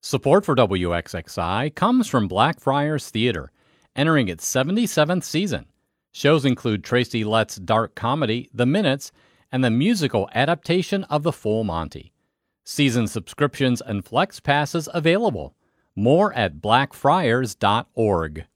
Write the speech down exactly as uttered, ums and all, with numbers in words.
Support for W X X I comes from Blackfriars Theater, entering its seventy-seventh season. Shows include Tracy Letts' dark comedy, The Minutes, and the musical adaptation of The Full Monty. Season subscriptions and flex passes available. More at blackfriars dot org.